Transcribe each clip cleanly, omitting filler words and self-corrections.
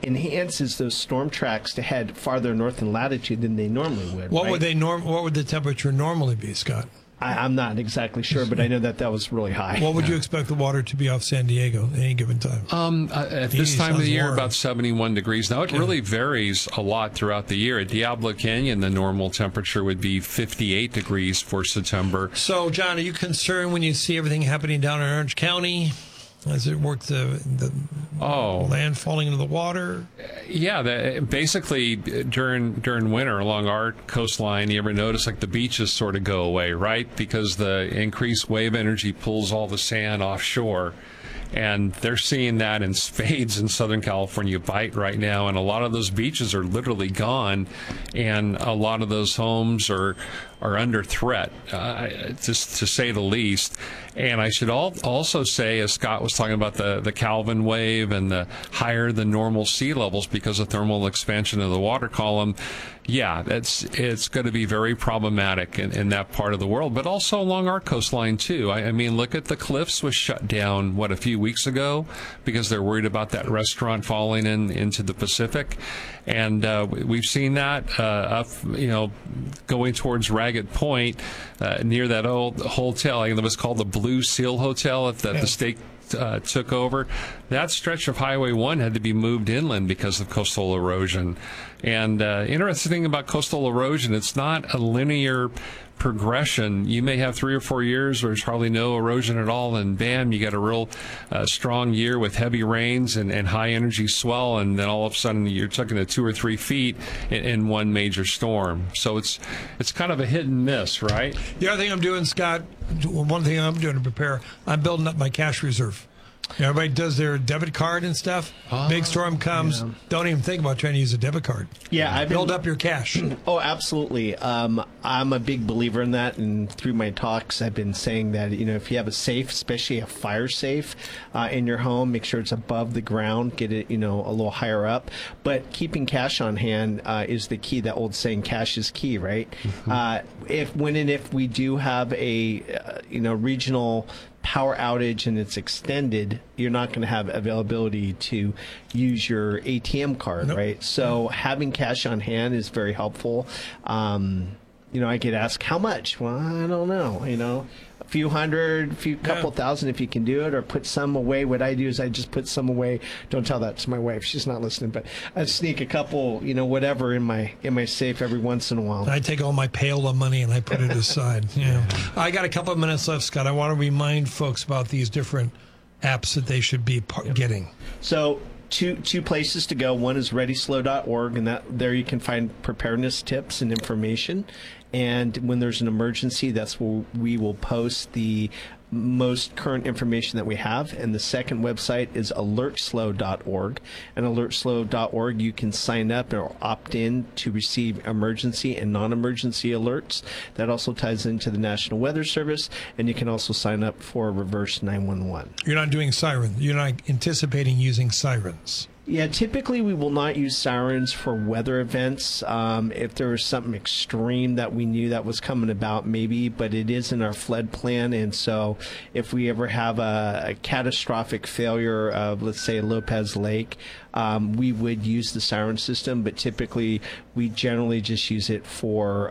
enhances those storm tracks to head farther north in latitude than they normally would. What would the temperature normally be, Scott? I'm not exactly sure, but I know that was really high. What would you expect the water to be off San Diego at any given time? At this time of the year, about 71 degrees. Now, it really varies a lot throughout the year. At Diablo Canyon, the normal temperature would be 58 degrees for September. So, John, are you concerned when you see everything happening down in Orange County? As it worked the land falling into the water? Yeah, basically during winter along our coastline, you ever notice like the beaches sort of go away, right? Because the increased wave energy pulls all the sand offshore. And they're seeing that in spades in Southern California Bight right now. And a lot of those beaches are literally gone. And a lot of those homes are under threat, just to say the least. And I should also say, as Scott was talking about the Calvin wave and the higher than normal sea levels because of thermal expansion of the water column, yeah, it's going to be very problematic in that part of the world, but also along our coastline too. I mean, look at the Cliffs was shut down, a few weeks ago because they're worried about that restaurant falling into the Pacific. And we've seen that up, going towards Ragged Point near that old hotel. I think it was called the Blue Seal Hotel that the state took over. That stretch of Highway 1 had to be moved inland because of coastal erosion. And interesting thing about coastal erosion, it's not a linear progression. You may have 3 or 4 years where there's hardly no erosion at all, and bam, you get a real strong year with heavy rains and high energy swell, and then all of a sudden you're talking to 2 or 3 feet in one major storm. So it's kind of a hit and miss, right? The other thing I'm doing, Scott, one thing I'm doing to prepare, I'm building up my cash reserve. Everybody does their debit card and stuff. Big storm comes. Yeah. Don't even think about trying to use a debit card. Yeah, build up your cash. Oh, absolutely. I'm a big believer in that, and through my talks, I've been saying that if you have a safe, especially a fire safe, in your home, make sure it's above the ground. Get it, a little higher up. But keeping cash on hand is the key. That old saying, "Cash is key," right? Mm-hmm. If we do have a regional power outage and it's extended, you're not going to have availability to use your ATM card, nope. Right? So having cash on hand is very helpful. I get asked, how much? Well, I don't know, a few hundred, couple thousand if you can do it, or put some away. What I do is I just put some away. Don't tell that to my wife. She's not listening, but I sneak a couple, whatever in my safe every once in a while. I take all my Payola money and I put it aside. I got a couple of minutes left, Scott. I want to remind folks about these different apps that they should be getting. So two places to go. One is readyslow.org, and there you can find preparedness tips and information. And when there's an emergency, that's where we will post the most current information that we have. And the second website is alertslow.org. And alertslow.org, you can sign up or opt in to receive emergency and non-emergency alerts. That also ties into the National Weather Service, and you can also sign up for reverse 911. You're not doing sirens. You're not anticipating using sirens. Yeah, typically we will not use sirens for weather events. If there was something extreme that we knew that was coming about, maybe, but it is in our flood plan. And so if we ever have a catastrophic failure of, let's say, Lopez Lake, we would use the siren system, but typically we generally just use it for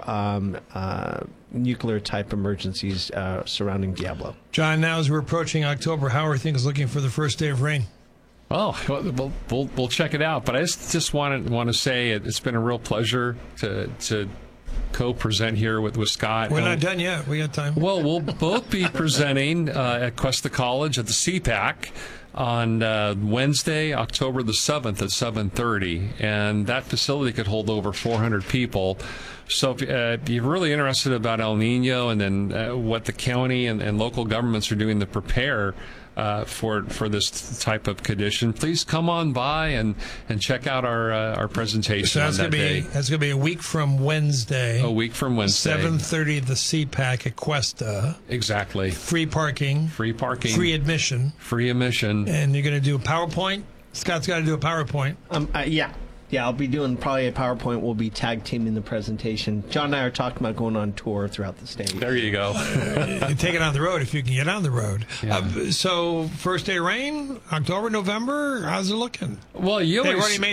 nuclear type emergencies surrounding Diablo. John, now as we're approaching October, how are things looking for the first day of rain? Oh, we'll check it out. But I just want to say it's been a real pleasure to co-present here with Scott. We're not done yet. We got time. Well, we'll both be presenting at Cuesta College at the CPAC on Wednesday, October the 7th at 7:30, and that facility could hold over 400 people. So if you're really interested about El Nino and then what the county and local governments are doing to prepare for this type of condition, please come on by and check out our presentation. So that's on that day. That's going to be a week from Wednesday. A week from Wednesday. 7:30 at the CPAC at Cuesta. Exactly. Free parking. Free parking. Free admission. Free admission. And you're going to do a PowerPoint? Scott's got to do a PowerPoint. Yeah. Yeah, I'll be doing probably a PowerPoint. We'll be tag teaming the presentation. John and I are talking about going on tour throughout the state. There you go. Take it on the road if you can get on the road. Yeah. So first day rain, October, November, how's it looking? Well, you always